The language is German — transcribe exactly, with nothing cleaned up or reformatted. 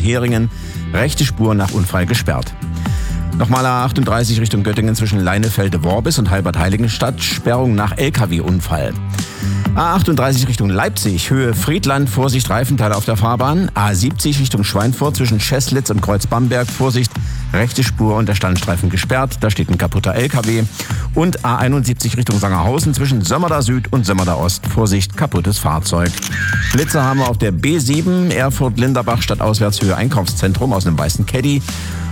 Heringen. Rechte Spur nach Unfall gesperrt. Nochmal A achtunddreißig Richtung Göttingen zwischen Leinefelde-Worbis und Halbert-Heiligenstadt. Sperrung nach L K W-Unfall. A achtunddreißig Richtung Leipzig, Höhe Friedland, Vorsicht Reifenteile auf der Fahrbahn. A siebzig Richtung Schweinfurt zwischen Scheßlitz und Kreuz-Bamberg, Vorsicht, rechte Spur und der Standstreifen gesperrt, da steht ein kaputter L K W. Und A einundsiebzig Richtung Sangerhausen zwischen Sömmerda Süd und Sömmerda Ost, Vorsicht, kaputtes Fahrzeug. Blitzer haben wir auf der B sieben, Erfurt-Linderbach, stadtauswärts Höhe Einkaufszentrum aus einem weißen Caddy.